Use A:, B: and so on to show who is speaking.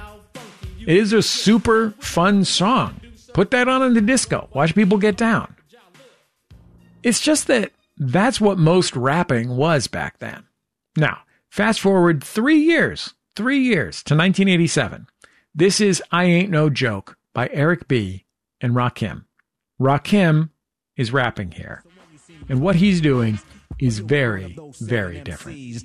A: It is a super fun song. Put that on in the disco. Watch people get down. It's just that that's what most rapping was back then. Now, fast forward 3 years to 1987. This is I Ain't No Joke by Eric B. and Rakim. Rakim is rapping here. And what he's doing is very, very different.